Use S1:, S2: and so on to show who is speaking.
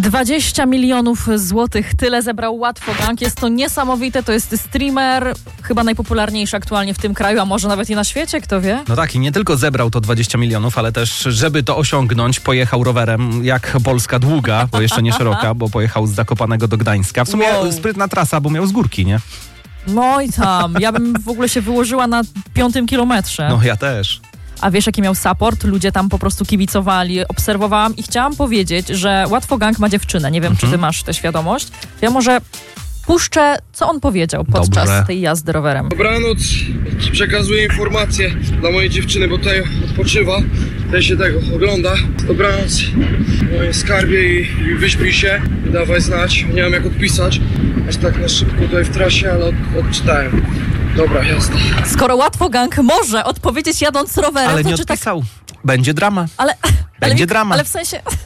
S1: 20 milionów złotych, tyle zebrał Łatwogang. Jest to niesamowite, to jest streamer, chyba najpopularniejszy aktualnie w tym kraju, a może nawet i na świecie, kto wie?
S2: No tak, i nie tylko zebrał to 20 milionów, ale też, żeby to osiągnąć, pojechał rowerem jak Polska długa, bo jeszcze nie szeroka, bo pojechał z Zakopanego do Gdańska. W sumie sprytna trasa, bo miał z górki, nie?
S1: No i tam, ja bym w ogóle się wyłożyła na 5. kilometrze.
S2: No ja też.
S1: A wiesz, jaki miał support? Ludzie tam po prostu kibicowali, obserwowałam i chciałam powiedzieć, że Łatwogang ma dziewczynę. Nie wiem, czy ty masz tę świadomość. Ja może puszczę, co on powiedział podczas tej jazdy rowerem.
S3: Dobranoc, przekazuję informację dla mojej dziewczyny, bo tutaj odpoczywa, tutaj się tego ogląda. Dobranoc, moje skarbie i wyśpij się i dawaj znać. Nie wiem, jak odpisać, aż tak na szybko tutaj w trasie, ale odczytałem. Dobra, jasne.
S1: Skoro Łatwogang może odpowiedzieć jadąc rowerem,
S2: ale
S1: to
S2: nie
S1: czy
S2: odpisał. Tak... Będzie drama. Będzie drama.
S1: Ale w sensie...